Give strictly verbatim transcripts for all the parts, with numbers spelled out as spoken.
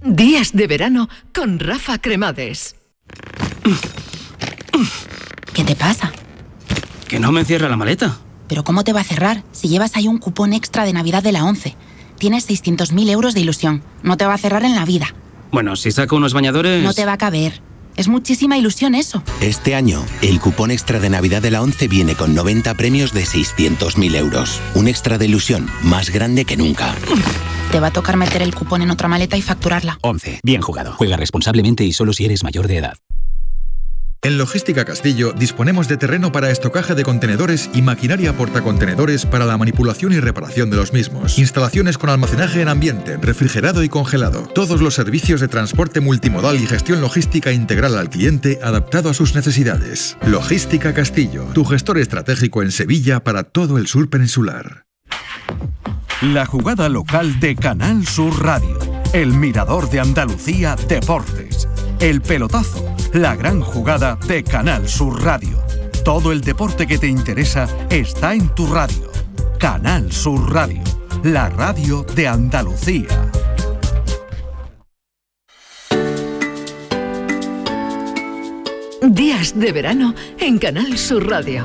Días de verano con Rafa Cremades. ¿Qué te pasa? Que no me cierra la maleta. ¿Pero cómo te va a cerrar si llevas ahí un cupón extra de Navidad de la ONCE? Tienes seiscientos mil euros de ilusión. No te va a cerrar en la vida. Bueno, si saco unos bañadores... No te va a caber. Es muchísima ilusión eso. Este año, el cupón extra de Navidad de la ONCE viene con noventa premios de seiscientos mil euros. Un extra de ilusión más grande que nunca. Te va a tocar meter el cupón en otra maleta y facturarla. ONCE. Bien jugado. Juega responsablemente y solo si eres mayor de edad. En Logística Castillo disponemos de terreno para estocaje de contenedores y maquinaria portacontenedores para la manipulación y reparación de los mismos. Instalaciones con almacenaje en ambiente, refrigerado y congelado. Todos los servicios de transporte multimodal y gestión logística integral al cliente adaptado a sus necesidades. Logística Castillo, tu gestor estratégico en Sevilla para todo el sur peninsular. La jugada local de Canal Sur Radio. El Mirador de Andalucía Deportes. El pelotazo. La gran jugada de Canal Sur Radio. Todo el deporte que te interesa está en tu radio. Canal Sur Radio, la radio de Andalucía. Días de verano en Canal Sur Radio.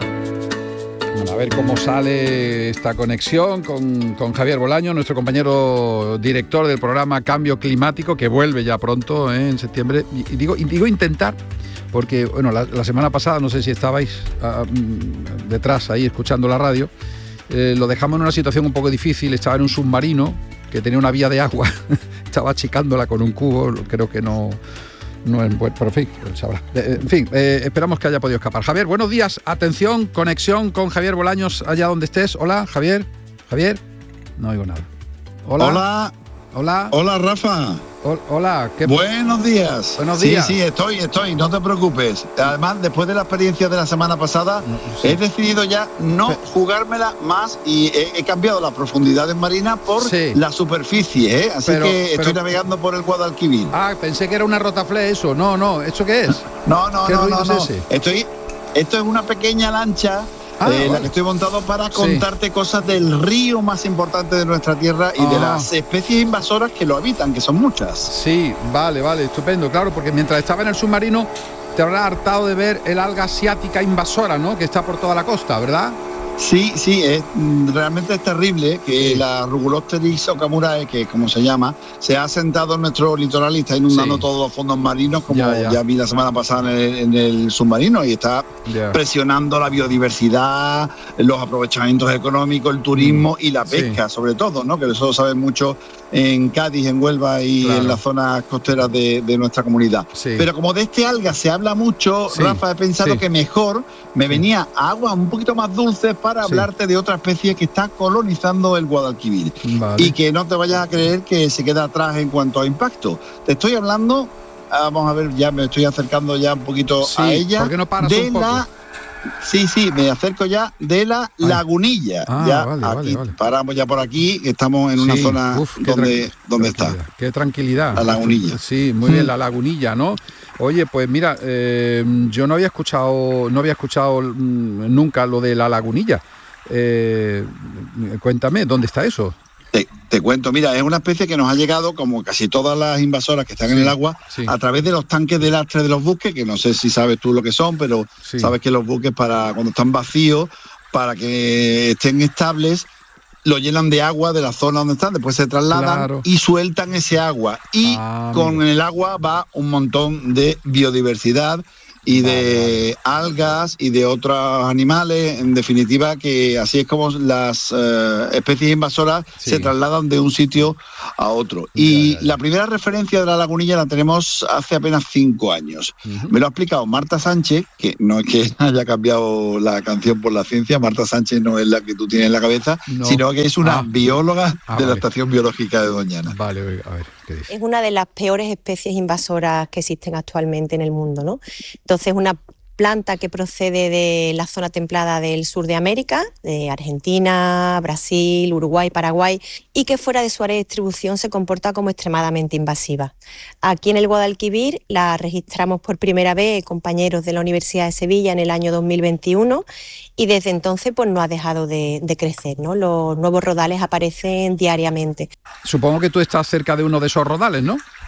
Bueno, a ver cómo sale esta conexión con, con Javier Bolaño, nuestro compañero director del programa Cambio Climático, que vuelve ya pronto, ¿eh? En septiembre. Y, y, digo, y digo intentar, porque bueno, la, la semana pasada, no sé si estabais uh, detrás ahí escuchando la radio, eh, lo dejamos en una situación un poco difícil. Estaba en un submarino que tenía una vía de agua, estaba achicándola con un cubo, creo que no... No es bueno, pero en fin, sabrá. En fin, eh, esperamos que haya podido escapar. Javier, buenos días. Atención, conexión con Javier Bolaños, allá donde estés. Hola, Javier. Javier. No oigo nada. Hola. Hola. Hola. Hola, Rafa. O- hola. ¿Qué... Buenos días. Buenos días. Sí, sí, estoy, estoy, no te preocupes. Además, después de la experiencia de la semana pasada, no, sí. he decidido ya no Pe- jugármela más y he, he cambiado las profundidades marinas por sí. la superficie, ¿eh? Así pero, que estoy pero... navegando por el Guadalquivir. Ah, pensé que era una rotaflé eso. No, no, ¿eso qué es? No, no, ¿Qué no, ruido no, es no. ese? Estoy, esto es una pequeña lancha. Ah, eh, vale. La que estoy montado para contarte sí. cosas del río más importante de nuestra tierra y ah. de las especies invasoras que lo habitan, que son muchas. Sí, vale, vale, estupendo, claro, porque mientras estaba en el submarino te habrás hartado de ver el alga asiática invasora, ¿no? Que está por toda la costa, ¿verdad? Sí, sí, es, realmente es terrible que sí. la Rugulopteris okamurae, que es como se llama, se ha asentado en nuestro litoral y está inundando sí. todos los fondos marinos, como ya, ya. ya vi la semana pasada en el, en el submarino, y está ya. presionando la biodiversidad, los aprovechamientos económicos, el turismo mm. y la pesca, sí. sobre todo, ¿no? Que eso lo saben mucho en Cádiz, en Huelva y claro. en las zonas costeras de, de nuestra comunidad. Sí. Pero como de este alga se habla mucho, sí. Rafa, he pensado sí. que mejor me venía a aguas un poquito más dulces para sí. hablarte de otra especie que está colonizando el Guadalquivir. Vale. Y que no te vayas a creer que se queda atrás en cuanto a impacto. Te estoy hablando, vamos a ver, ya me estoy acercando ya un poquito sí. a ella. ¿Por qué no paras de un poco? La... Sí, sí, me acerco ya de la Ay. Lagunilla. Ah, ya vale, aquí, vale, vale. Paramos ya por aquí, estamos en una sí. zona Uf, donde, donde está. Qué tranquilidad. La Lagunilla. Sí, muy bien, la Lagunilla, ¿no? Oye, pues mira, eh, yo no había escuchado, no había escuchado mmm, nunca lo de la Lagunilla. Eh, cuéntame, ¿dónde está eso? Te, te cuento, mira, es una especie que nos ha llegado, como casi todas las invasoras que están sí, en el agua, sí. a través de los tanques de lastre de los buques, que no sé si sabes tú lo que son, pero sí. sabes que los buques, para cuando están vacíos, para que estén estables, lo llenan de agua de la zona donde están, después se trasladan claro. y sueltan ese agua. Y ah, con mira. el agua va un montón de biodiversidad y vale, de vale. algas y de otros animales, en definitiva, que así es como las uh, especies invasoras sí. se trasladan de un sitio a otro. Y ya, ya, ya. la primera referencia de la Lagunilla la tenemos hace apenas cinco años. Uh-huh. Me lo ha explicado Marta Sánchez, que no es que haya cambiado la canción por la ciencia, Marta Sánchez no es la que tú tienes en la cabeza, no. sino que es una ah. bióloga ah, de vale. la Estación Biológica de Doñana. Vale, a ver. Es una de las peores especies invasoras que existen actualmente en el mundo, ¿no? Entonces, una planta que procede de la zona templada del sur de América, de Argentina, Brasil, Uruguay, Paraguay, y que fuera de su área de distribución se comporta como extremadamente invasiva. Aquí en el Guadalquivir la registramos por primera vez compañeros de la Universidad de Sevilla en el año dos mil veintiuno y desde entonces pues no ha dejado de, de crecer, ¿no? Los nuevos rodales aparecen diariamente. Supongo que tú estás cerca de uno de esos rodales, ¿no?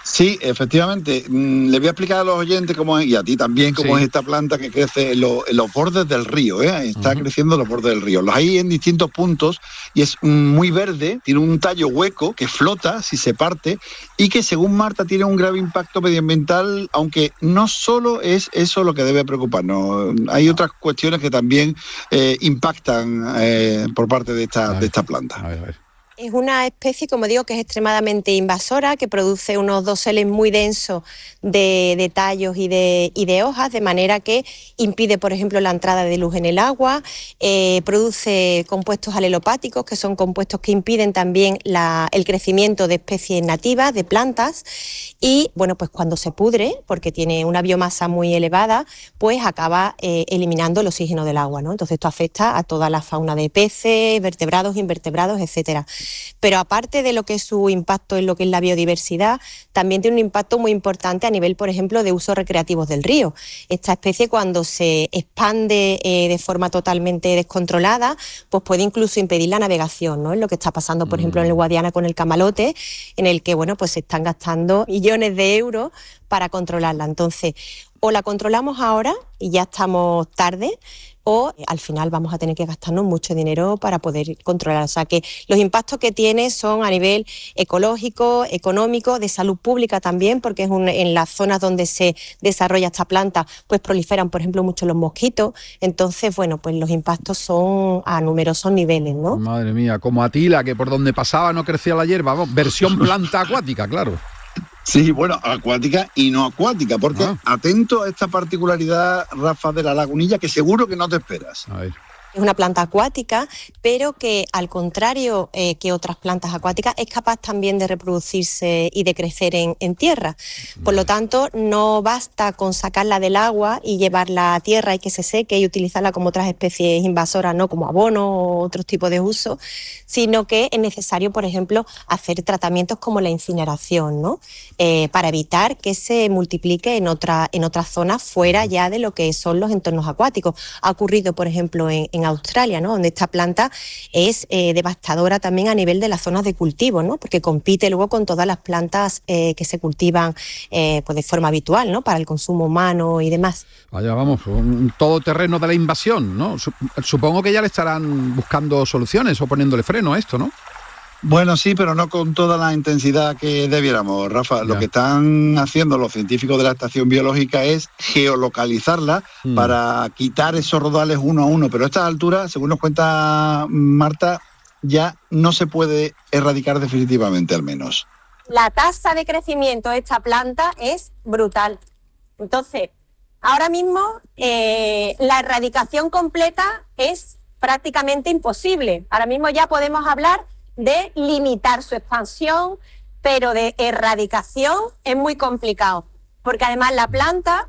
Sí, efectivamente. Le voy a explicar a los oyentes cómo es, y a ti también, cómo sí. es esta planta que crece en, lo, en los bordes del río, ¿eh? Está uh-huh. creciendo en los bordes del río. Los hay en distintos puntos y es muy verde, tiene un tallo hueco que flota si se parte y que, según Marta, tiene un grave impacto medioambiental, aunque no solo es eso lo que debe preocuparnos. Hay otras cuestiones que también eh, impactan eh, por parte de esta, de esta planta. A ver, a ver. Es una especie, como digo, que es extremadamente invasora, que produce unos doseles muy densos de, de tallos y de, y de hojas, de manera que impide, por ejemplo, la entrada de luz en el agua, eh, produce compuestos alelopáticos, que son compuestos que impiden también la, el crecimiento de especies nativas, de plantas, y bueno, pues cuando se pudre, porque tiene una biomasa muy elevada, pues acaba eh, eliminando el oxígeno del agua, ¿no? Entonces esto afecta a toda la fauna de peces, vertebrados, invertebrados, etcétera. Pero aparte de lo que es su impacto en lo que es la biodiversidad, también tiene un impacto muy importante a nivel, por ejemplo, de usos recreativos del río. Esta especie, cuando se expande eh, de forma totalmente descontrolada, pues puede incluso impedir la navegación, ¿no? Es lo que está pasando, por ejemplo, en el Guadiana con el camalote, en el que, bueno, pues se están gastando millones de euros para controlarla. Entonces, o la controlamos ahora y ya estamos tarde, o al final vamos a tener que gastarnos mucho dinero para poder controlar. O sea que los impactos que tiene son a nivel ecológico, económico, de salud pública también, porque es un, en las zonas donde se desarrolla esta planta, pues proliferan, por ejemplo, mucho los mosquitos. Entonces, bueno, pues los impactos son a numerosos niveles, ¿no? Madre mía, como Atila, que por donde pasaba no crecía la hierba, vamos, versión planta acuática, claro. Sí, bueno, acuática y no acuática, porque ah. atento a esta particularidad, Rafa, de la lagunilla, que seguro que no te esperas. A ver. Es una planta acuática, pero que, al contrario eh, que otras plantas acuáticas, es capaz también de reproducirse y de crecer en, en tierra. Por lo tanto, no basta con sacarla del agua y llevarla a tierra y que se seque y utilizarla como otras especies invasoras, ¿no? Como abono o otros tipos de uso, sino que es necesario, por ejemplo, hacer tratamientos como la incineración, ¿no? Eh, para evitar que se multiplique en, otra, en otras zonas fuera ya de lo que son los entornos acuáticos. Ha ocurrido, por ejemplo, en, en Australia, ¿no? Donde esta planta es eh, devastadora también a nivel de las zonas de cultivo, ¿no? Porque compite luego con todas las plantas eh, que se cultivan eh, pues de forma habitual, ¿no? Para el consumo humano y demás. Vaya, vamos, un todoterreno de la invasión, ¿no? Supongo que ya le estarán buscando soluciones o poniéndole freno a esto, ¿no? Bueno, sí, pero no con toda la intensidad que debiéramos, Rafa. Ya. Lo que están haciendo los científicos de la estación biológica es geolocalizarla mm. para quitar esos rodales uno a uno. Pero a estas alturas, según nos cuenta Marta, ya no se puede erradicar definitivamente, al menos. La tasa de crecimiento de esta planta es brutal. Entonces, ahora mismo eh, la erradicación completa es prácticamente imposible. Ahora mismo ya podemos hablar de limitar su expansión, pero de erradicación es muy complicado, porque además la planta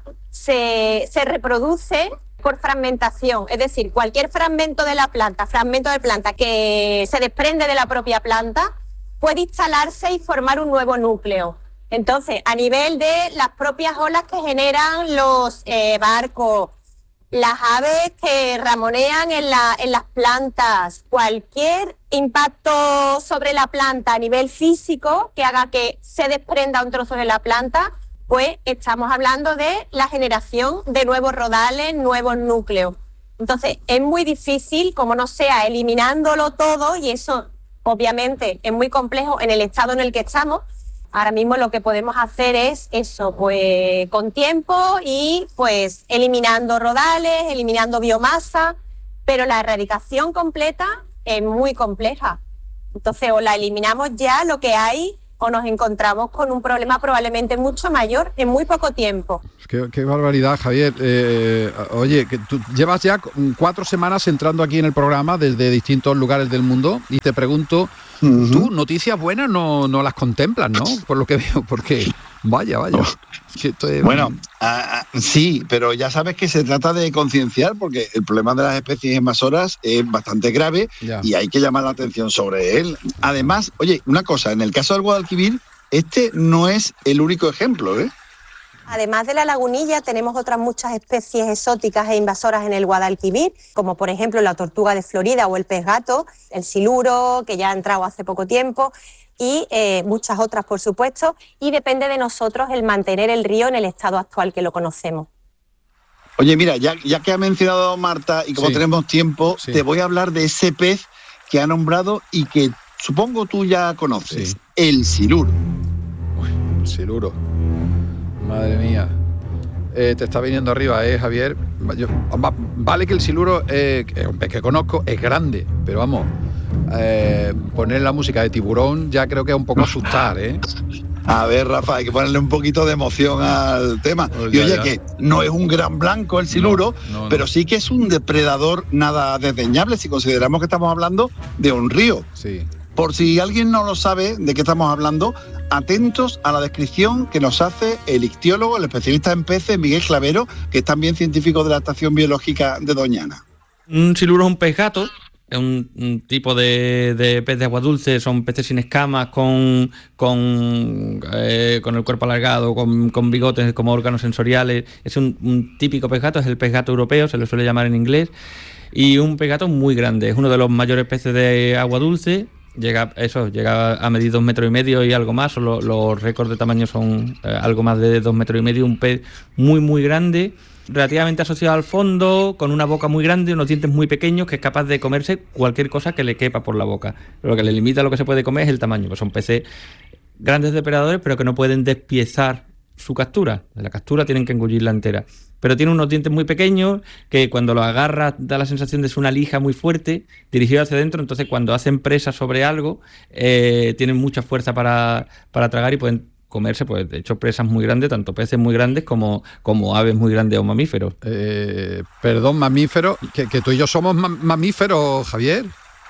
se, se reproduce por fragmentación, es decir, cualquier fragmento de la planta, fragmento de planta que se desprende de la propia planta, puede instalarse y formar un nuevo núcleo. Entonces, a nivel de las propias olas que generan los eh, barcos, las aves que ramonean en, la, en las plantas, cualquier impacto sobre la planta a nivel físico que haga que se desprenda un trozo de la planta, pues estamos hablando de la generación de nuevos rodales, nuevos núcleos. Entonces es muy difícil, como no sea eliminándolo todo, y eso obviamente es muy complejo en el estado en el que estamos. Ahora mismo lo que podemos hacer es eso, pues con tiempo y pues eliminando rodales, eliminando biomasa, pero la erradicación completa es muy compleja. Entonces o la eliminamos ya lo que hay o nos encontramos con un problema probablemente mucho mayor en muy poco tiempo. Qué, qué barbaridad, Javier. Eh, oye, que tú llevas ya cuatro semanas entrando aquí en el programa desde distintos lugares del mundo y te pregunto, uh-huh. tú noticias buenas no, no las contemplas, ¿no? Por lo que veo, porque vaya, vaya. Oh. Estoy... Bueno, uh, sí, pero ya sabes que se trata de concienciar, porque el problema de las especies invasoras es bastante grave ya. y hay que llamar la atención sobre él. Además, oye, una cosa, en el caso del Guadalquivir, este no es el único ejemplo, ¿eh? Además de la lagunilla, tenemos otras muchas especies exóticas e invasoras en el Guadalquivir, como por ejemplo la tortuga de Florida o el pez gato, el siluro, que ya ha entrado hace poco tiempo, y eh, muchas otras, por supuesto, y depende de nosotros el mantener el río en el estado actual que lo conocemos. Oye, mira, ya, ya que ha mencionado Marta y como sí. tenemos tiempo, sí. te voy a hablar de ese pez que ha nombrado y que supongo tú ya conoces, sí. el siluro. Uy, el siluro. Madre mía. Eh, te está viniendo arriba, ¿eh, Javier? Yo, vale que el siluro eh, es un pez que conozco, es grande, pero vamos, eh, poner la música de Tiburón ya creo que es un poco asustar, ¿eh? A ver, Rafa, hay que ponerle un poquito de emoción al tema. Pues y ya, oye, ya. que no es un gran blanco el siluro, no, no, pero no. sí que es un depredador nada desdeñable si consideramos que estamos hablando de un río. Sí. Por si alguien no lo sabe de qué estamos hablando, atentos a la descripción que nos hace el ictiólogo, el especialista en peces, Miguel Clavero, que es también científico de la Estación Biológica de Doñana. Un siluro es un pez gato, es un, un tipo de, de pez de agua dulce, son peces sin escamas, con, con, eh, con el cuerpo alargado, con, con bigotes como órganos sensoriales. Es un, un típico pez gato, es el pez gato europeo, se le suele llamar en inglés, y un pez gato muy grande, es uno de los mayores peces de agua dulce. Llega eso, llega a medir dos metros y medio y algo más, los, los récords de tamaño son eh, algo más de dos metros y medio, un pez muy muy grande, relativamente asociado al fondo, con una boca muy grande, unos dientes muy pequeños, que es capaz de comerse cualquier cosa que le quepa por la boca. Lo que le limita a lo que se puede comer es el tamaño, pues son peces grandes depredadores, pero que no pueden despiezar su captura. De la captura tienen que engullirla entera. Pero tiene unos dientes muy pequeños que cuando lo agarra da la sensación de ser una lija muy fuerte, dirigida hacia adentro. Entonces cuando hacen presa sobre algo, eh, tienen mucha fuerza para, para tragar y pueden comerse, pues de hecho, presas muy grandes, tanto peces muy grandes como, como aves muy grandes o mamíferos. Eh, perdón, mamíferos, que, que tú y yo somos ma- mamíferos, Javier.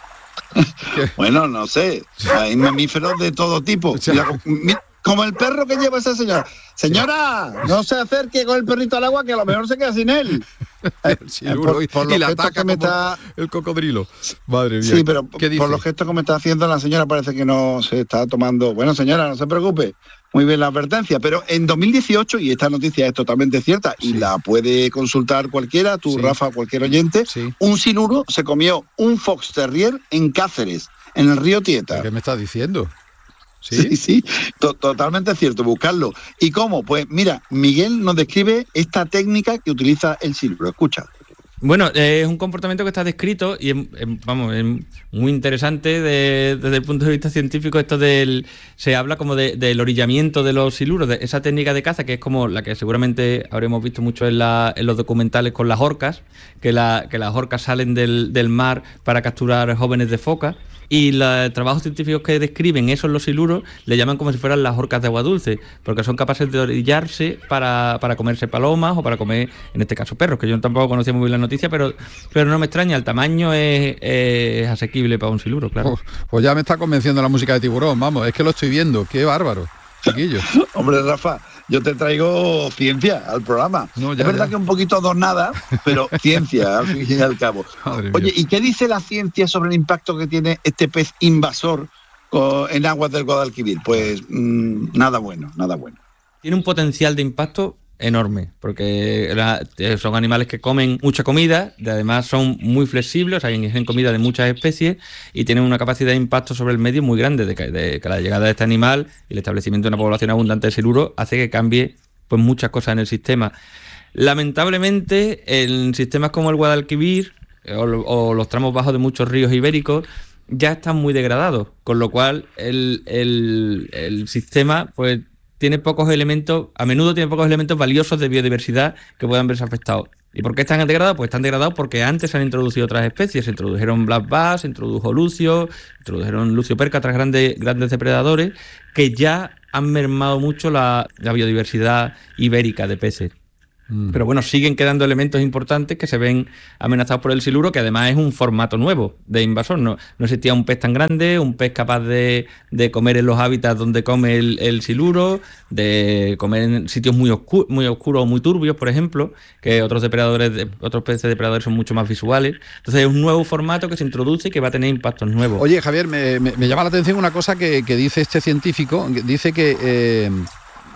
Bueno, no sé, hay mamíferos de todo tipo. Mira, como el perro que lleva esa señora. Señora, no se acerque con el perrito al agua, que a lo mejor se queda sin él. Eh, Seguro, por, por y la ataca como está... el cocodrilo. Madre mía. Sí, pero por los gestos que me está haciendo la señora parece que no se está tomando... Bueno, señora, no se preocupe. Muy bien la advertencia. Pero en dos mil dieciocho, y esta noticia es totalmente cierta, sí. y la puede consultar cualquiera, tú, sí. Rafa, cualquier oyente, sí. un siluro se comió un fox terrier en Cáceres, en el río Tieta. ¿Qué me estás diciendo? Sí, sí, sí, to- totalmente cierto, buscarlo. ¿Y cómo? Pues mira, Miguel nos describe esta técnica que utiliza el siluro. Escucha. Bueno, eh, es un comportamiento que está descrito y es, es, vamos, es muy interesante de, desde el punto de vista científico. Esto del se habla como de, del orillamiento de los siluros, de esa técnica de caza que es como la que seguramente habremos visto mucho en, la, en los documentales con las orcas, que, la, que las orcas salen del, del mar para capturar jóvenes de foca. Y los trabajos científicos que describen eso en los siluros le llaman como si fueran las orcas de agua dulce, porque son capaces de orillarse para, para comerse palomas o para comer, en este caso, perros, que yo tampoco conocía muy bien la noticia, pero, pero no me extraña, el tamaño es, es asequible para un siluro, claro. Oh, pues ya me está convenciendo la música de Tiburón, vamos, es que lo estoy viendo, qué bárbaro, chiquillo. Hombre, Rafa, yo te traigo ciencia al programa. No, ya, es verdad ya. que un poquito adornada, pero ciencia, al fin y al cabo. Oye, ¿y qué dice la ciencia sobre el impacto que tiene este pez invasor en aguas del Guadalquivir? Pues mmm, nada bueno, nada bueno. Tiene un potencial de impacto enorme, porque la, son animales que comen mucha comida, y además son muy flexibles, o sea, ingestión comida de muchas especies y tienen una capacidad de impacto sobre el medio muy grande, de que, de que la llegada de este animal y el establecimiento de una población abundante de siluro hace que cambie pues muchas cosas en el sistema. Lamentablemente, en sistemas como el Guadalquivir o, o los tramos bajos de muchos ríos ibéricos ya están muy degradados, con lo cual el, el, el sistema pues tiene pocos elementos, a menudo tiene pocos elementos valiosos de biodiversidad que puedan verse afectados. ¿Y por qué están degradados? Pues están degradados porque antes se han introducido otras especies. Se introdujeron black bass, se introdujo lucio, se introdujeron lucio perca, otras grandes, grandes depredadores que ya han mermado mucho la, la biodiversidad ibérica de peces. Pero bueno, siguen quedando elementos importantes que se ven amenazados por el siluro, que además es un formato nuevo de invasor. No, no existía un pez tan grande, un pez capaz de, de comer en los hábitats donde come el, el siluro, de comer en sitios muy, oscu- muy oscuros o muy turbios, por ejemplo, que otros depredadores, de, otros peces depredadores son mucho más visuales. Entonces es un nuevo formato que se introduce y que va a tener impactos nuevos. Oye, Javier, me, me, me llama la atención una cosa que, que dice este científico. Dice que... Eh,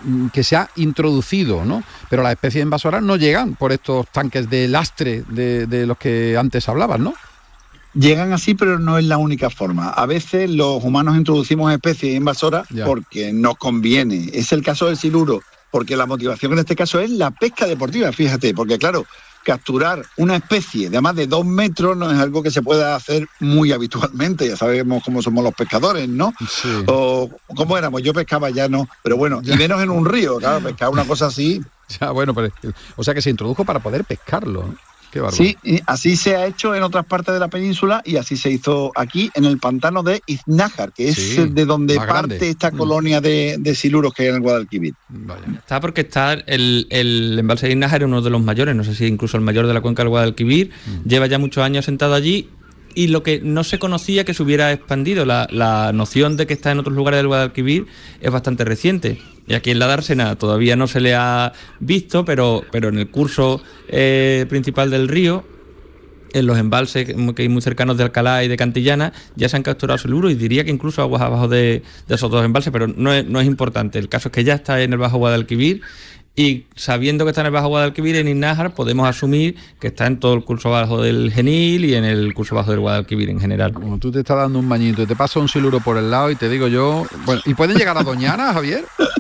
que se ha introducido, ¿no? Pero las especies invasoras no llegan por estos tanques de lastre de, de los que antes hablabas, ¿no? Llegan así, pero no es la única forma. A veces los humanos introducimos especies invasoras ya. porque nos conviene. Es el caso del siluro, porque la motivación en este caso es la pesca deportiva, fíjate, porque claro, capturar una especie de más de dos metros no es algo que se pueda hacer muy habitualmente. Ya sabemos cómo somos los pescadores, ¿no? Sí. O cómo éramos, yo pescaba ya no, pero bueno, ya. Y menos en un río, claro, pescar una cosa así. Ya, bueno, pero, o sea que se introdujo para poder pescarlo, ¿no? Sí, y así se ha hecho en otras partes de la península y así se hizo aquí en el pantano de Iznájar, que es sí, de donde parte grande. esta colonia de, de siluros que hay en el Guadalquivir. Vaya. Está porque está el, el embalse de Iznájar, es uno de los mayores, no sé si incluso el mayor de la cuenca del Guadalquivir, mm. lleva ya muchos años sentado allí. Y lo que no se conocía que se hubiera expandido, la, la noción de que está en otros lugares del Guadalquivir es bastante reciente. Y aquí en la dársena todavía no se le ha visto, pero, pero en el curso eh, principal del río, en los embalses que hay muy cercanos de Alcalá y de Cantillana, ya se han capturado siluro y diría que incluso aguas abajo de, de esos dos embalses, pero no es, no es importante. El caso es que ya está en el Bajo Guadalquivir. Y sabiendo que está en el Bajo Guadalquivir, en Iznájar, podemos asumir que está en todo el curso bajo del Genil y en el curso bajo del Guadalquivir en general. Como tú te estás dando un bañito y te pasa un siluro por el lado y te digo yo... Bueno, ¿y pueden llegar a Doñana, Javier?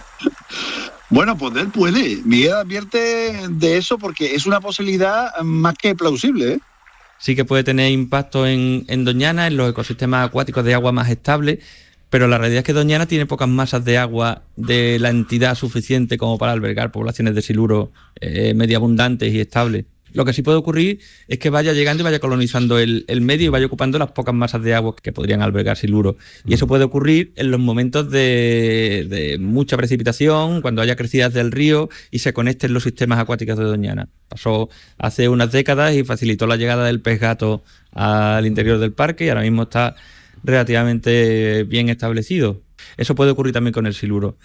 Bueno, poder puede. Miguel advierte de eso porque es una posibilidad más que plausible, ¿eh? Sí que puede tener impacto en, en Doñana, en los ecosistemas acuáticos de agua más estables, pero la realidad es que Doñana tiene pocas masas de agua de la entidad suficiente como para albergar poblaciones de siluro eh, medio abundantes y estables. Lo que sí puede ocurrir es que vaya llegando y vaya colonizando el, el medio y vaya ocupando las pocas masas de agua que podrían albergar siluro. Y eso puede ocurrir en los momentos de, de mucha precipitación, cuando haya crecidas del río y se conecten los sistemas acuáticos de Doñana. Pasó hace unas décadas y facilitó la llegada del pez gato al interior del parque y ahora mismo está relativamente bien establecido. Eso puede ocurrir también con el siluro.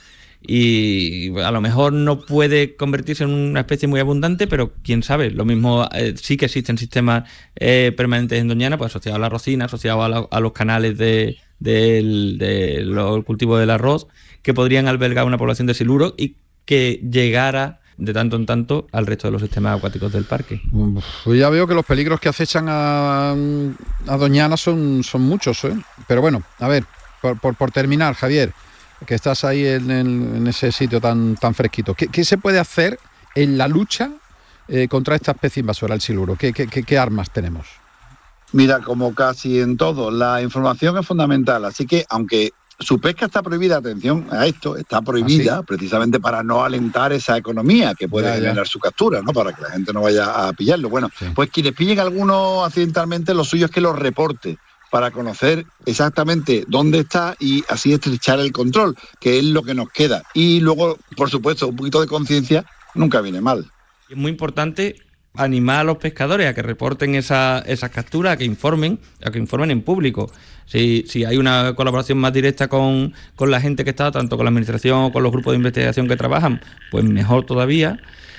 Y a lo mejor no puede convertirse en una especie muy abundante, pero quién sabe, lo mismo eh, sí que existen sistemas eh, permanentes en Doñana, pues asociados a la rocina, asociados a, la, a los canales de, de, de los cultivos del arroz, que podrían albergar una población de siluro y que llegara de tanto en tanto al resto de los sistemas acuáticos del parque. Pues ya veo que los peligros que acechan a, a Doñana son, son muchos, ¿eh? Pero bueno, a ver, por, por, por terminar, Javier, que estás ahí en, en, en ese sitio tan, tan fresquito, ¿qué, qué se puede hacer en la lucha eh, contra esta especie invasora, el siluro? ¿Qué, qué, qué, qué armas tenemos? Mira, como casi en todo, la información es fundamental, así que aunque su pesca está prohibida, atención a esto, está prohibida ¿Ah, sí? precisamente para no alentar esa economía que puede ya, generar ya. su captura, ¿no? Para que la gente no vaya a pillarlo. Bueno, sí. pues quienes pillen alguno accidentalmente, lo suyo es que lo reporte para conocer exactamente dónde está y así estrechar el control, que es lo que nos queda. Y luego, por supuesto, un poquito de conciencia nunca viene mal. Es muy importante animar a los pescadores a que reporten esa, esas capturas, a que informen, a que informen en público. Si, si hay una colaboración más directa con, con la gente que está, tanto con la administración o con los grupos de investigación que trabajan, pues mejor todavía.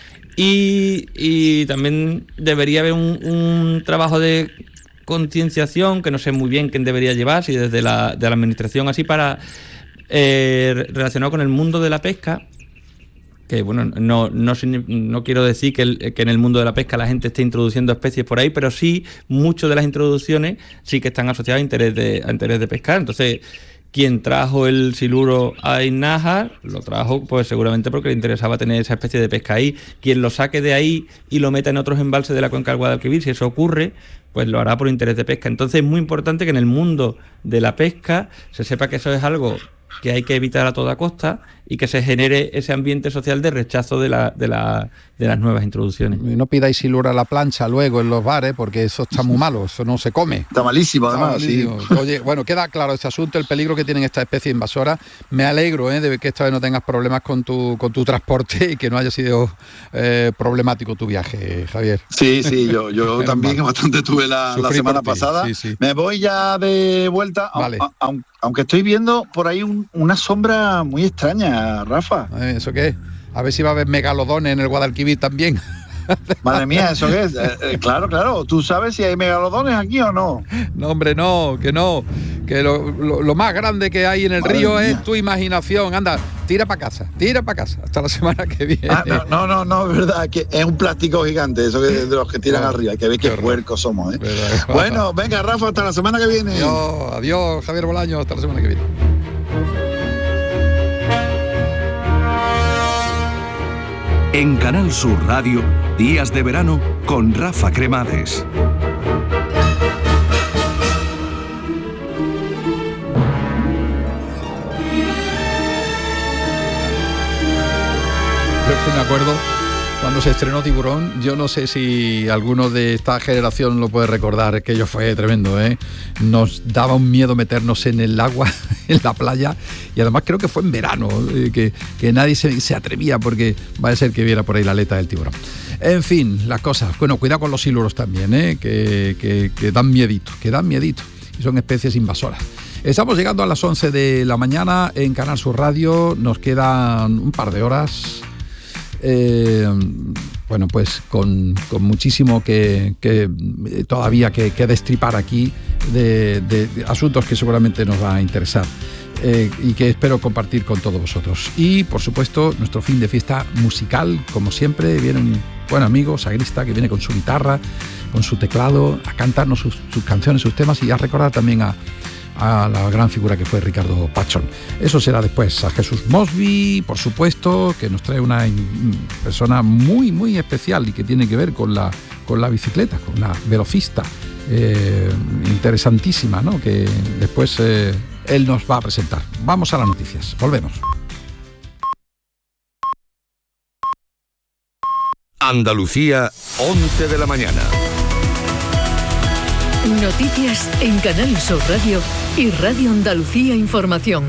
Y, y también debería haber un, un trabajo de concienciación, que no sé muy bien quién debería llevar, si desde la, de la administración, así para eh, relacionado con el mundo de la pesca, que bueno, no, no, no quiero decir que, el, que en el mundo de la pesca la gente esté introduciendo especies por ahí, pero sí muchas de las introducciones sí que están asociadas a interés de, a interés de pescar. Entonces, quien trajo el siluro a Iznájar, lo trajo pues seguramente porque le interesaba tener esa especie de pesca ahí. Quien lo saque de ahí y lo meta en otros embalses de la cuenca del Guadalquivir, si eso ocurre, pues lo hará por interés de pesca. Entonces es muy importante que en el mundo de la pesca se sepa que eso es algo que hay que evitar a toda costa y que se genere ese ambiente social de rechazo de, la, de, la, de las nuevas introducciones. Y no pidáis siluro a la plancha luego en los bares, porque eso está muy malo, eso no se come. Está malísimo, además. Está malísimo. Sí. Oye, bueno, queda claro este asunto, el peligro que tienen estas especies invasoras. Me alegro ¿eh? de que esta vez no tengas problemas con tu, con tu transporte y que no haya sido eh, problemático tu viaje, Javier. Sí, sí, yo, yo también que bastante tuve la, la semana pasada. Sí, sí. Me voy ya de vuelta, vale. a, a, aunque estoy viendo por ahí un, una sombra muy extraña, Rafa. ¿Eso qué es? A ver si va a haber megalodones en el Guadalquivir también. Madre mía, ¿eso qué es? Eh, eh, claro, claro. ¿Tú sabes si hay megalodones aquí o no? No, hombre, no, que no. Que lo, lo, lo más grande que hay en el Madre río mía. es tu imaginación. Anda, tira para casa, tira para casa. Hasta la semana que viene. Ah, no, no, no, no, es verdad, que es un plástico gigante, eso que de los que tiran no, arriba, hay que ver qué puercos somos, ¿eh? Bueno, venga, Rafa, hasta la semana que viene. Adiós, adiós, Javier Bolaño, hasta la semana que viene. En Canal Sur Radio, Días de Verano con Rafa Cremades. Yo que me acuerdo cuando se estrenó Tiburón, yo no sé si alguno de esta generación lo puede recordar, es que ello fue tremendo, ¿eh? Nos daba un miedo meternos en el agua, en la playa, y además creo que fue en verano, eh, que, que nadie se, se atrevía porque va a ser que viera por ahí la aleta del tiburón. En fin, las cosas. Bueno, cuidado con los siluros también, ¿eh? que, que, que dan miedito, que dan miedito, y son especies invasoras. Estamos llegando a las once de la mañana en Canal Sur Radio, nos quedan un par de horas. Eh, bueno, pues con, con muchísimo que, que todavía que, que destripar aquí de, de, de asuntos que seguramente nos va a interesar eh, y que espero compartir con todos vosotros. Y por supuesto nuestro fin de fiesta musical, como siempre, viene un buen amigo sagrista que viene con su guitarra, con su teclado, a cantarnos sus, sus canciones, sus temas, y a recordar también a a la gran figura que fue Ricardo Pachón. Eso será después. A Jesús Mosby, por supuesto, que nos trae una persona muy, muy especial y que tiene que ver con la, con la bicicleta, con una velocista eh, interesantísima, ¿no? Que después eh, él nos va a presentar. Vamos a las noticias. Volvemos. Andalucía, once de la mañana. Noticias en Canal Sur Radio y Radio Andalucía Información.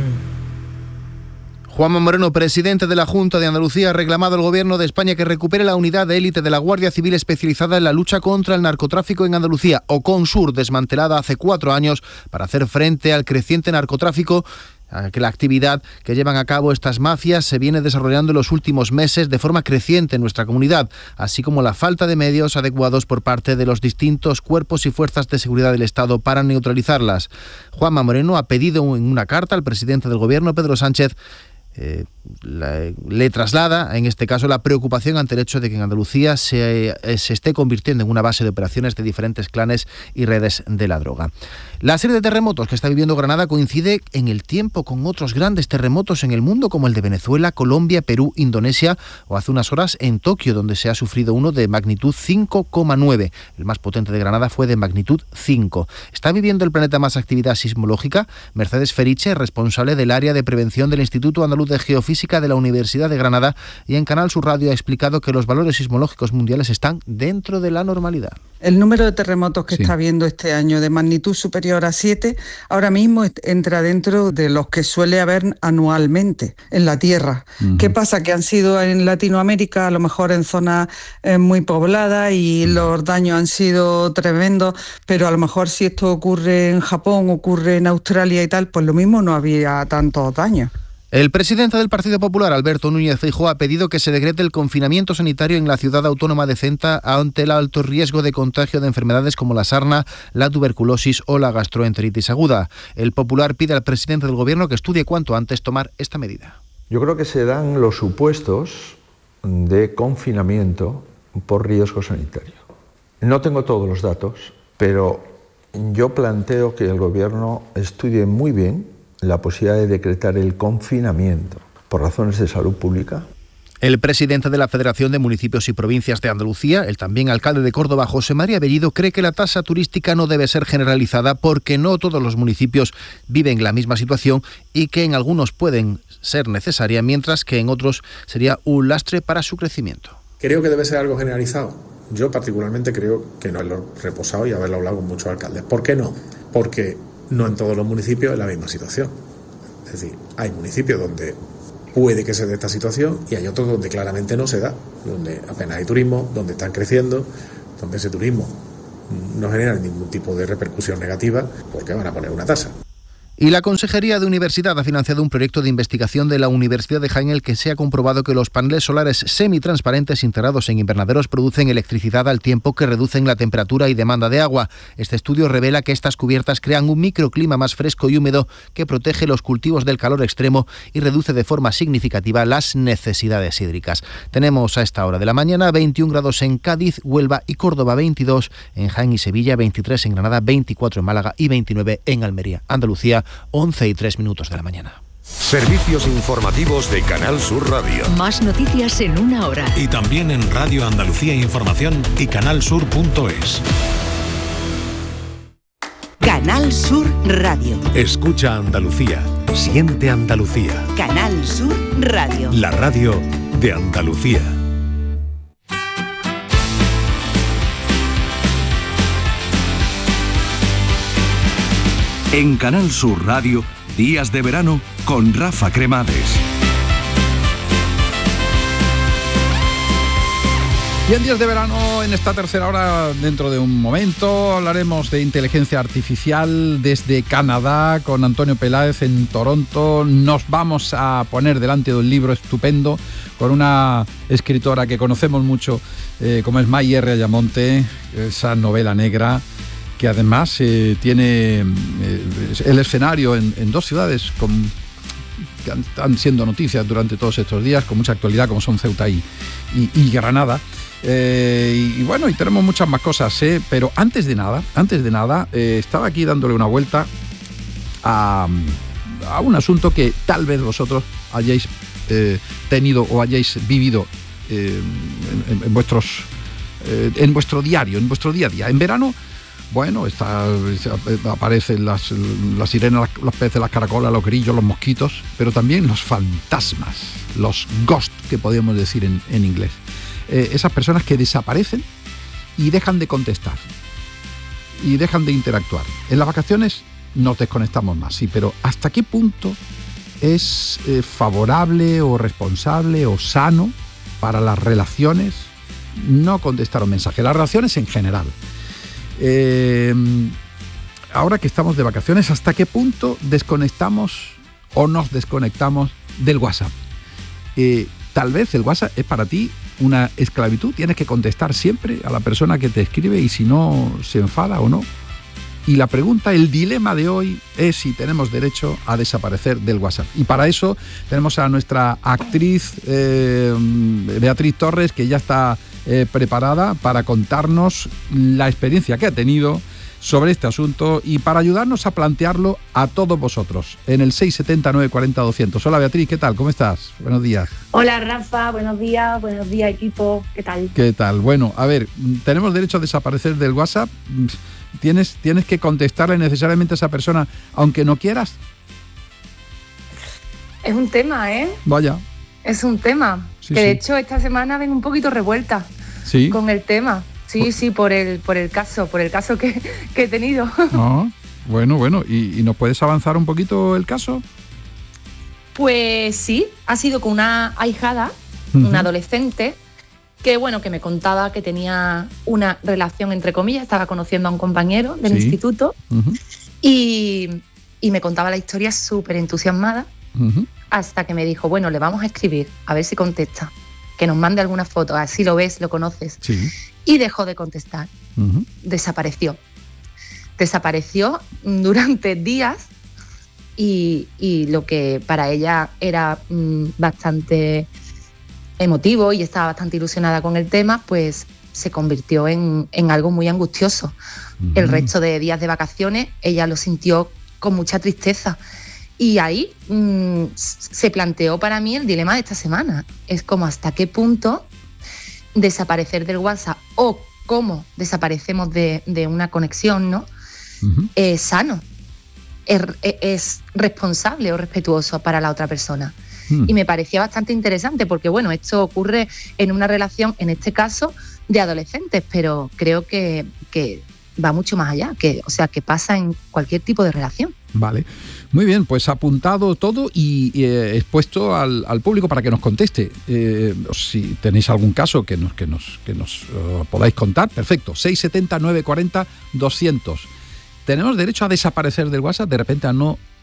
Juanma Moreno, presidente de la Junta de Andalucía, ha reclamado al Gobierno de España que recupere la unidad de élite de la Guardia Civil especializada en la lucha contra el narcotráfico en Andalucía, OCONSUR, desmantelada hace cuatro años para hacer frente al creciente narcotráfico, que la actividad que llevan a cabo estas mafias se viene desarrollando en los últimos meses de forma creciente en nuestra comunidad, así como la falta de medios adecuados por parte de los distintos cuerpos y fuerzas de seguridad del Estado para neutralizarlas. Juanma Moreno ha pedido en una carta al presidente del Gobierno, Pedro Sánchez, Eh, la, le traslada, en este caso, la preocupación ante el hecho de que en Andalucía se, eh, se esté convirtiendo en una base de operaciones de diferentes clanes y redes de la droga. La serie de terremotos que está viviendo Granada coincide en el tiempo con otros grandes terremotos en el mundo, como el de Venezuela, Colombia, Perú, Indonesia, o hace unas horas en Tokio, donde se ha sufrido uno de magnitud cinco coma nueve. El más potente de Granada fue de magnitud cinco. ¿Está viviendo el planeta más actividad sismológica? Mercedes Feriche, responsable del área de prevención del Instituto Andaluz de Geofísica de la Universidad de Granada, y en Canal Sur Radio ha explicado que los valores sismológicos mundiales están dentro de la normalidad. El número de terremotos que Sí. está habiendo este año de magnitud superior a siete, ahora mismo entra dentro de los que suele haber anualmente en la Tierra. Ujú. ¿Qué pasa? Que han sido en Latinoamérica, a lo mejor en zonas eh, muy pobladas, y los daños han sido tremendos, pero a lo mejor si esto ocurre en Japón, ocurre en Australia y tal, pues lo mismo no había tantos daños. El presidente del Partido Popular, Alberto Núñez Feijóo, ha pedido que se decrete el confinamiento sanitario en la ciudad autónoma de Ceuta ante el alto riesgo de contagio de enfermedades como la sarna, la tuberculosis o la gastroenteritis aguda. El Popular pide al presidente del Gobierno que estudie cuanto antes tomar esta medida. Yo creo que se dan los supuestos de confinamiento por riesgo sanitario. No tengo todos los datos, pero yo planteo que el Gobierno estudie muy bien la posibilidad de decretar el confinamiento por razones de salud pública. El presidente de la Federación de Municipios y Provincias de Andalucía, el también alcalde de Córdoba, José María Bellido, cree que la tasa turística no debe ser generalizada porque no todos los municipios viven la misma situación y que en algunos pueden ser necesaria, mientras que en otros sería un lastre para su crecimiento. Creo que debe ser algo generalizado. Yo particularmente creo que no es lo reposado, y haberlo hablado con muchos alcaldes. ¿Por qué no? Porque no en todos los municipios es la misma situación. Es decir, hay municipios donde puede que se dé esta situación y hay otros donde claramente no se da, donde apenas hay turismo, donde están creciendo, donde ese turismo no genera ningún tipo de repercusión negativa porque van a poner una tasa. Y la Consejería de Universidad ha financiado un proyecto de investigación de la Universidad de Jaén en el que se ha comprobado que los paneles solares semitransparentes integrados en invernaderos producen electricidad al tiempo que reducen la temperatura y demanda de agua. Este estudio revela que estas cubiertas crean un microclima más fresco y húmedo que protege los cultivos del calor extremo y reduce de forma significativa las necesidades hídricas. Tenemos a esta hora de la mañana veintiún grados en Cádiz, Huelva y Córdoba, veintidós en Jaén y Sevilla, veintitrés en Granada, veinticuatro en Málaga y veintinueve en Almería. Andalucía, once y tres minutos de la mañana. Servicios informativos de Canal Sur Radio. Más noticias en una hora. Y también en Radio Andalucía Información y canalsur punto es. Canal Sur Radio. Escucha Andalucía. Siente Andalucía. Canal Sur Radio. La radio de Andalucía. En Canal Sur Radio, Días de Verano con Rafa Cremades. Y en Días de Verano, en esta tercera hora, dentro de un momento, hablaremos de inteligencia artificial desde Canadá con Antonio Peláez en Toronto. Nos vamos a poner delante de un libro estupendo con una escritora que conocemos mucho, eh, como es May R. Ayamonte, esa novela negra que además eh, tiene eh, el escenario en, en dos ciudades con, que han, están siendo noticias durante todos estos días, con mucha actualidad, como son Ceuta y, y, y Granada. Eh, y, y bueno, y tenemos muchas más cosas, ¿eh? Pero antes de nada, antes de nada, eh, estaba aquí dándole una vuelta a, a un asunto que tal vez vosotros hayáis eh, tenido o hayáis vivido eh, en, en, en vuestros eh, en vuestro diario, en vuestro día a día. En verano, bueno, está, aparecen las, las sirenas, los peces, las caracolas, los grillos, los mosquitos, pero también los fantasmas, los ghosts, que podríamos decir en, en inglés. Eh, esas personas que desaparecen y dejan de contestar y dejan de interactuar. En las vacaciones nos desconectamos más, sí, pero ¿hasta qué punto es eh, favorable o responsable o sano para las relaciones no contestar un mensaje? Las relaciones en general. Eh, ahora que estamos de vacaciones, ¿hasta qué punto desconectamos o nos desconectamos del WhatsApp? Eh, tal vez el WhatsApp es para ti una esclavitud, tienes que contestar siempre a la persona que te escribe y si no se enfada o no. Y la pregunta, el dilema de hoy es si tenemos derecho a desaparecer del WhatsApp. Y para eso tenemos a nuestra actriz eh, Beatriz Torres, que ya está eh, preparada para contarnos la experiencia que ha tenido sobre este asunto y para ayudarnos a plantearlo a todos vosotros en el seis siete cero, nueve cuatro cero, doscientos. Hola Beatriz, ¿qué tal? ¿Cómo estás? Buenos días. Hola Rafa, buenos días, buenos días equipo, ¿qué tal? ¿Qué tal? Bueno, a ver, ¿tenemos derecho a desaparecer del WhatsApp? ¿Tienes, tienes que contestarle necesariamente a esa persona aunque no quieras? Es un tema, ¿eh? Vaya. Es un tema, sí, que sí. de hecho esta semana ven un poquito revuelta ¿Sí? con el tema. Sí, sí, por el, por el caso, por el caso que, que he tenido. Ah, bueno, bueno, ¿Y, ¿y nos puedes avanzar un poquito el caso? Pues sí, ha sido con una ahijada, Uh-huh. una adolescente, que bueno, que me contaba que tenía una relación, entre comillas, estaba conociendo a un compañero del Sí. instituto, Uh-huh. y, y me contaba la historia súper entusiasmada, Uh-huh. hasta que me dijo, bueno, le vamos a escribir, a ver si contesta, que nos mande alguna foto, así lo ves, lo conoces. Sí. Y dejó de contestar, Uh-huh. desapareció. Desapareció durante días y, y lo que para ella era mm, bastante emotivo y estaba bastante ilusionada con el tema, pues se convirtió en, en algo muy angustioso. Uh-huh. El resto de días de vacaciones ella lo sintió con mucha tristeza. Y ahí mmm, se planteó para mí el dilema de esta semana. Es como hasta qué punto desaparecer del WhatsApp o cómo desaparecemos de, de una conexión, ¿no? Uh-huh. Es sano, es, es responsable o respetuoso para la otra persona. Hmm. Y me parecía bastante interesante porque, bueno, esto ocurre en una relación, en este caso, de adolescentes, pero creo que, que va mucho más allá, que, o sea, que pasa en cualquier tipo de relación. Vale, muy bien, pues apuntado todo y eh, expuesto al, al público para que nos conteste. Eh, si tenéis algún caso que nos, que nos, que nos uh, podáis contar, perfecto. seis siete cero, nueve cuatro cero, doscientos. ¿Tenemos derecho a desaparecer del WhatsApp? De repente a no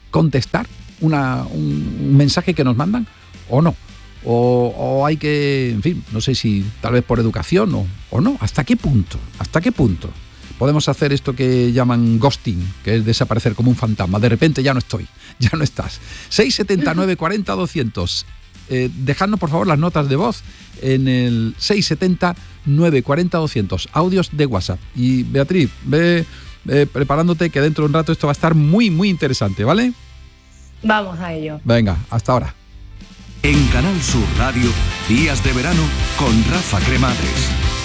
contestar una, un, un mensaje que nos mandan o no? O, o hay que, en fin, no sé si tal vez por educación o, o no. ¿Hasta qué punto? ¿Hasta qué punto podemos hacer esto que llaman ghosting, que es desaparecer como un fantasma? De repente ya no estoy, ya no estás. seis setenta y nueve cuarenta doscientos. Eh, dejadnos por favor las notas de voz en el seis setenta nueve cuarenta doscientos. Audios de WhatsApp. Y Beatriz, ve eh, preparándote que dentro de un rato esto va a estar muy, muy interesante, ¿vale? Vamos a ello. Venga, hasta ahora. En Canal Sur Radio, Días de Verano con Rafa Cremades.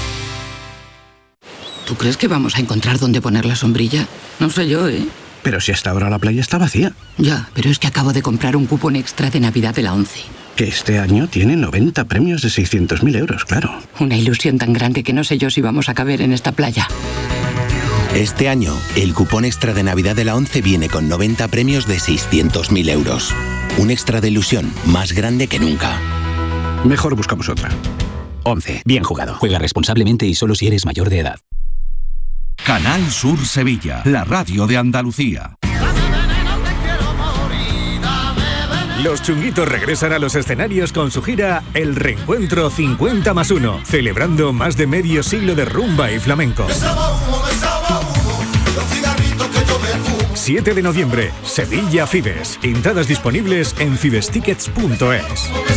¿Tú crees que vamos a encontrar dónde poner la sombrilla? No sé yo, ¿eh? Pero si hasta ahora la playa está vacía. Ya, pero es que acabo de comprar un cupón extra de Navidad de la ONCE. Que este año tiene noventa premios de seiscientos mil euros, claro. Una ilusión tan grande que no sé yo si vamos a caber en esta playa. Este año, el cupón extra de Navidad de la ONCE viene con noventa premios de seiscientos mil euros. Un extra de ilusión más grande que nunca. Mejor buscamos otra. ONCE. Bien jugado. Juega responsablemente y solo si eres mayor de edad. Canal Sur Sevilla, la radio de Andalucía. Los Chunguitos regresan a los escenarios con su gira El Reencuentro cincuenta más uno, celebrando más de medio siglo de rumba y flamenco. siete de noviembre, Sevilla Fibes. Entradas disponibles en fibestickets punto es.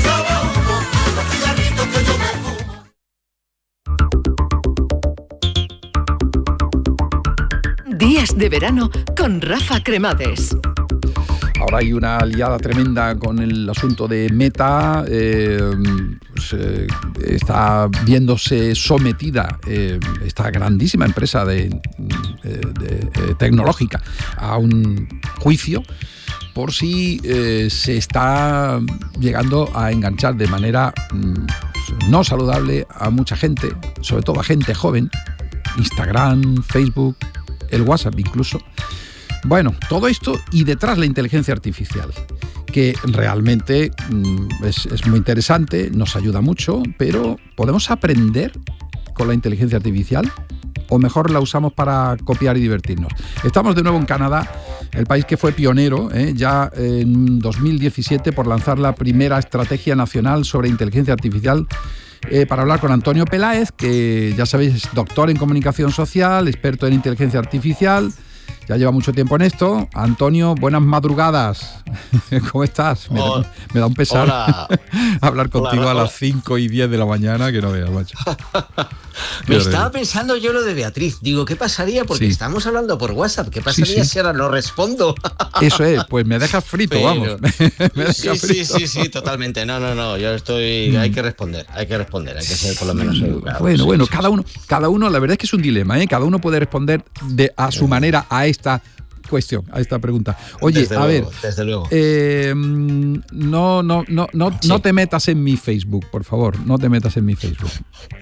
Días de verano con Rafa Cremades. Ahora hay una liada tremenda con el asunto de Meta, eh, pues, eh, está viéndose sometida eh, esta grandísima empresa de, de, de, de tecnológica a un juicio por si eh, se está llegando a enganchar de manera mm, no saludable a mucha gente, sobre todo a gente joven, Instagram, Facebook, el WhatsApp incluso. Bueno, todo esto y detrás la inteligencia artificial, que realmente mmm, es, es muy interesante, nos ayuda mucho, pero ¿podemos aprender con la inteligencia artificial? ¿O mejor la usamos para copiar y divertirnos? Estamos de nuevo en Canadá, el país que fue pionero eh, ya en dos mil diecisiete por lanzar la primera estrategia nacional sobre inteligencia artificial, eh, para hablar con Antonio Peláez, que ya sabéis es doctor en comunicación social, experto en inteligencia artificial. Ya lleva mucho tiempo en esto. Antonio, buenas madrugadas. ¿Cómo estás? Me, da, me da un pesar Hola. hablar contigo Hola, a las cinco y diez de la mañana, que no veas, macho. Me estaba pensando yo lo de Beatriz. Digo, ¿qué pasaría? Porque Sí. estamos hablando por WhatsApp. ¿Qué pasaría Sí, sí. si ahora no respondo? Eso es, pues me dejas frito, Pero- vamos. Me dejas Sí, sí, frito. sí, sí, totalmente. No, no, no. Yo estoy. Hay que responder. Hay que responder. Hay que ser por lo menos educado. Bueno, Sí, bueno, sí, cada uno, cada uno, la verdad es que es un dilema, ¿eh? Cada uno puede responder de, a su manera a esta cuestión, a esta pregunta. Oye, Desde a luego, ver, desde luego. eh, no, no, no, no, no te metas en mi Facebook, por favor, no te metas en mi Facebook.